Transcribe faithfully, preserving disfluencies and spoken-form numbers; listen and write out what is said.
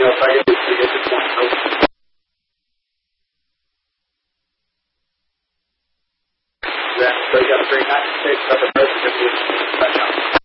know if I get this to get this one. Then, so you got three ninety-six, up the first,